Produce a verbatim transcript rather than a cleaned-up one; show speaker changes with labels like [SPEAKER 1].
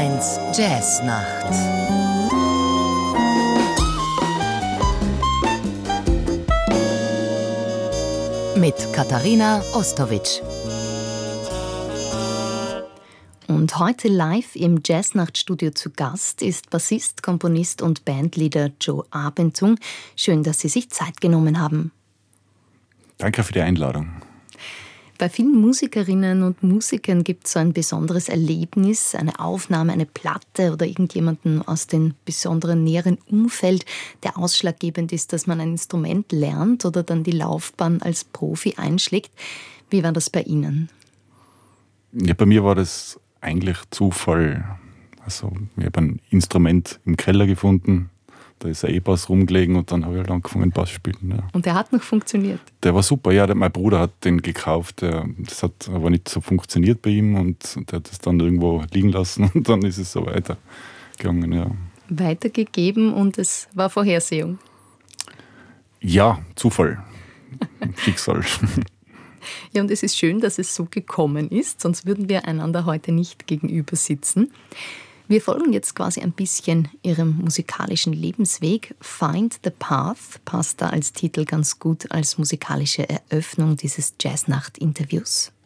[SPEAKER 1] eins Jazznacht. Mit Katharina Ostowitsch. Und heute live im Jazznacht-Studio zu Gast ist Bassist, Komponist und Bandleader Joe Abendzung. Schön, dass Sie sich Zeit genommen haben.
[SPEAKER 2] Danke für die Einladung.
[SPEAKER 1] Bei vielen Musikerinnen und Musikern gibt es so ein besonderes Erlebnis, eine Aufnahme, eine Platte oder irgendjemanden aus dem besonderen näheren Umfeld, der ausschlaggebend ist, dass man ein Instrument lernt oder dann die Laufbahn als Profi einschlägt. Wie war das bei Ihnen?
[SPEAKER 2] Ja, bei mir war das eigentlich Zufall. Also ich habe ein Instrument im Keller gefunden, da ist ein E-Bass rumgelegen und dann habe ich halt angefangen Bass zu spielen. Ja.
[SPEAKER 1] Und der hat noch funktioniert?
[SPEAKER 2] Der war super, ja. Der, mein Bruder hat den gekauft, der, das hat aber nicht so funktioniert bei ihm und der hat es dann irgendwo liegen lassen und dann ist es so weitergegangen. Ja.
[SPEAKER 1] Weitergegeben und es war Vorhersehung?
[SPEAKER 2] Ja, Zufall, Schicksal.
[SPEAKER 1] Ja, und es ist schön, dass es so gekommen ist, sonst würden wir einander heute nicht gegenüber sitzen. Wir folgen jetzt quasi ein bisschen Ihrem musikalischen Lebensweg. Find the Path passt da als Titel ganz gut als musikalische Eröffnung dieses Jazznacht-Interviews.